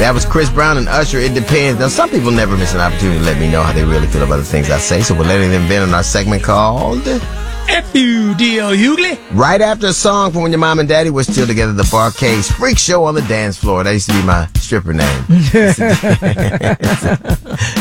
That was Chris Brown and Usher, It Depends. Now, some people never miss an opportunity to let me know how they really feel about the things I say, so we're letting them vent on our segment called F-U-D-O Hughley. Right after a song from when your mom and daddy were still together, the Barcades Freak Show on the Dance Floor. That used to be my stripper name.